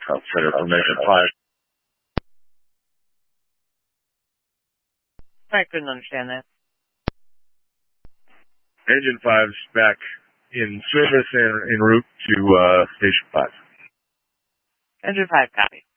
Center from Engine 5. I couldn't understand that. Engine 5's back in service and en route to Station 5. Engine 5, copy.